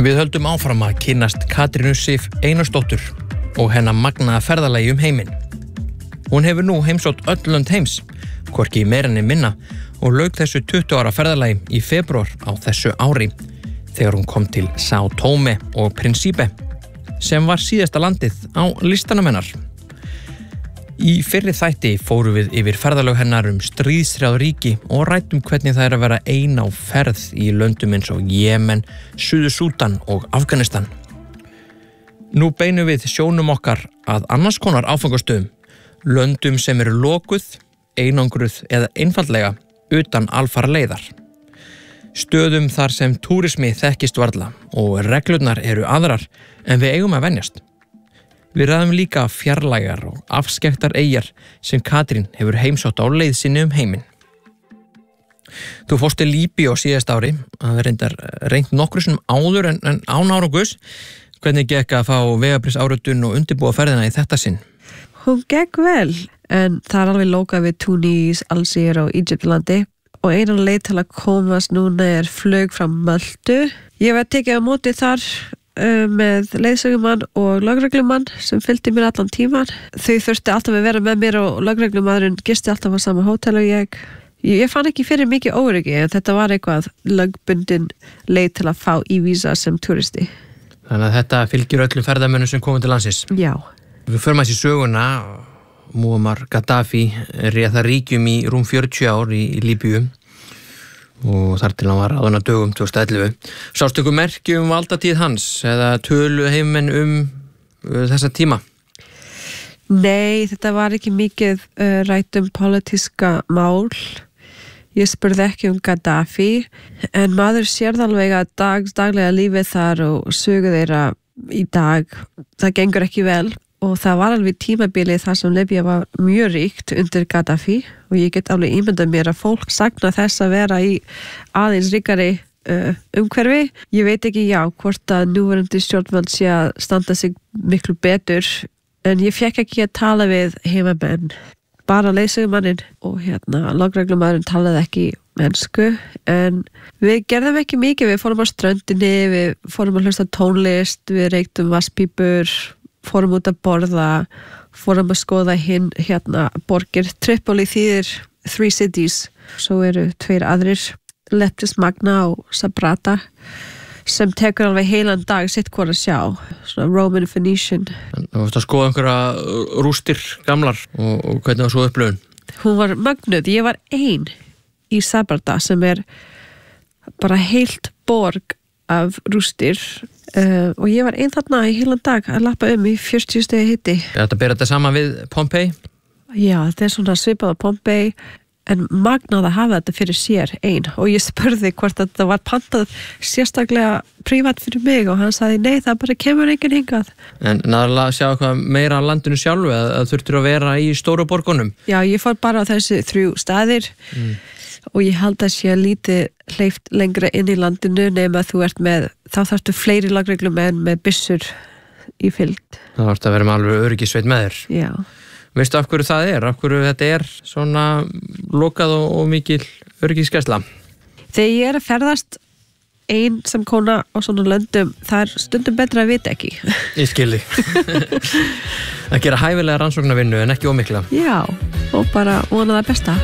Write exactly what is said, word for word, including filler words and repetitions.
Við höldum áfram að kynnast Katrínu Sif Einarsdóttur og hennar magnaða ferðalagi um heiminn. Hún hefur nú heimsótt öll lönd heims, hvorki meira en minna, og lauk þessu tuttugu ára ferðalagi í febrúar á þessu ári, þegar hún kom til São Tomé og Príncipe, sem var síðasta landið á listanum hennar. Í fyrri þætti fórum við yfir ferðalög hennar um stríðshrjáð ríki og ræddum hvernig það er að vera ein á ferð í löndum eins og Jemen, Suður-Súdan og Afganistan. Nú beinum við sjónum okkar að annars konar áfangastöðum, löndum sem eru lokuð, einangruð eða einfaldlega utan alfara leiðar. Stöðum þar sem túrismi þekkist varla og reglurnar eru aðrar en við eigum að venjast. Við ræðum líka fjarlægar og afskekktar eyjar sem Katrín hefur heimsótt á leið sinni um heiminn. Þú fórst til Líbíu á síðast ári, það er reyndar reynt nokkru sinnum áður en, en án árangurs. Hvernig gekk að fá vegabréfsáritun og undirbúa ferðina í þetta sinn? Hún gekk vel, en það er alveg lokað við Túnís, Alsír og Ígyptalandi og einan leið til að komast núna er flug frá Möltu. Ég var tekið á móti þar með leiðsögumann og lögreglumann sem fylgdi mér allan tíman. Þau þurfti alltaf að vera með mér og lögreglumaðurinn gisti alltaf á sama hótel og ég. Ég fann ekki fyrir mikið óryggi en þetta var eitthvað lögbundin leið til að fá í-vísa sem turisti. Þannig að þetta fylgir öllum ferðamönnum sem komum til landsins. Já. Við förum að í söguna. Muammar Gaddafi réð það ríkjum í rúm fjörutíu ár í, í Líbíu og þar til hann var ráðinn á dögum tvö þúsund og ellefu. Sástu ykkur merki um valdatíð hans eða tölu heimmenn um uh, þessa tíma? Nei, þetta var ekki mikið uh, rætt um pólitíska mál. Ég spurði ekki um Gaddafi, en maður sér alveg að dags, daglega lífið þar og sögu þeirra í dag, það gengur ekki vel. Og það var alveg tímabilið þar sem Líbía var mjög ríkt undir Gaddafi og ég get alveg ímyndað mér að fólk sakna þess að vera í aðeins ríkari uh, umhverfi. Ég veit ekki já hvort að núverandi stjórnvöld sé að standa sig miklu betur en ég fekk ekki að tala við heimamenn, bara leiðsögumannin og hérna lögreglumaðurinn talaði ekki mennsku en við gerðum ekki mikið, við fórum á ströndinni, við fórum að hlusta tónlist, við reyktum vatnspípur, fórum út að borða, fórum að skoða hinn hérna borgir. Tripoli þýðir three cities, svo eru tveir aðrir, Leptis Magna og Sabrata, sem tekur alveg heilan dag sitt hvort að sjá, svona Roman Phoenician. Þú veist að skoða einhverja rústir gamlar og, og hvernig var svo upplifun? Hún var mögnuð, ég var ein í Sabrata sem er bara heilt borg af rústir uh, og ég var einn þarna í heilan dag að lappa um í fjörutíu stiga hiti. Er þetta að bera þetta saman við Pompeii? Já, þetta er svona svipað á Pompeii en magnað að hafa þetta fyrir sér einn og ég spurði hvort þetta var pantað sérstaklega prívat fyrir mig og hann sagði nei, það bara kemur enginn hingað. En náðurlega að sjá eitthvað meira á landinu sjálfu að, að þurftur að vera í stóru borgunum? Já, ég fór bara á þessi þrjú staðir mm. og ég held að sé lítið hleyft lengra inn í landinu nema að þú ert með, þá þarftu fleiri lögreglumenn með byssur í fylgd. Það þarftu að vera með alveg öryggissveit með þér. Já. Veistu af hverju það er? Af hverju þetta er svona lokað og, og mikil öryggisgæsla? Þegar ég er að ferðast ein sem kona á svona löndum, það er stundum betra að vita ekki. Ég skilji. Að gera hæfilega rannsóknarvinnu en ekki ómikla. Já, og bara vona það besta.